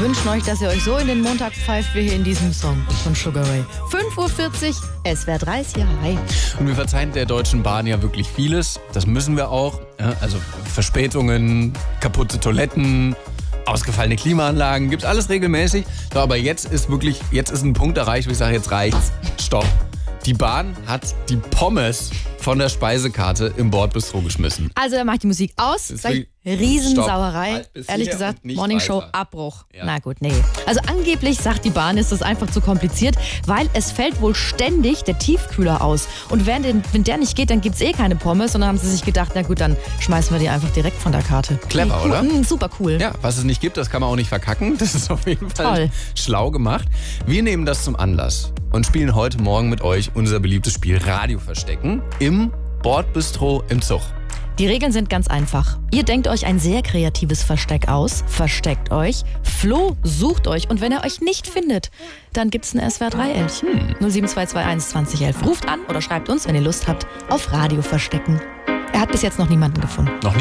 wünschen euch, dass ihr euch so in den Montag pfeift wie hier in diesem Song von Sugar Ray. 5:40 Uhr, SWR 3 ist hier. Hi. Und wir verzeihen der Deutschen Bahn ja wirklich vieles. Das müssen wir auch. Ja, also Verspätungen, kaputte Toiletten, ausgefallene Klimaanlagen, gibt's alles regelmäßig. So, aber jetzt ist ein Punkt erreicht, wo ich sage, jetzt reicht's. Stopp. Die Bahn hat die Pommes von der Speisekarte im Bordbistro geschmissen. Also er macht die Musik aus, Riesensauerei. Halt bis Ehrlich hier gesagt, und nicht Morningshow weiter. Abbruch. Ja. Na gut, nee. Also angeblich sagt die Bahn, ist das einfach zu kompliziert, weil es fällt wohl ständig der Tiefkühler aus. Und wenn der nicht geht, dann gibt's keine Pommes. Und dann haben sie sich gedacht, na gut, dann schmeißen wir die einfach direkt von der Karte. Clever, oder? Super cool. Ja, was es nicht gibt, das kann man auch nicht verkacken. Das ist auf jeden Fall Toll. schlau gemacht. Wir nehmen das zum Anlass und spielen heute Morgen mit euch unser beliebtes Spiel Radio verstecken im Bordbistro im Zug. Die Regeln sind ganz einfach. Ihr denkt euch ein sehr kreatives Versteck aus, versteckt euch, Flo sucht euch und wenn er euch nicht findet, dann gibt's ein SWR 3 Elch. 07221 2011. Ruft an oder schreibt uns, wenn ihr Lust habt, auf Radio verstecken. Er hat bis jetzt noch niemanden gefunden. Noch nie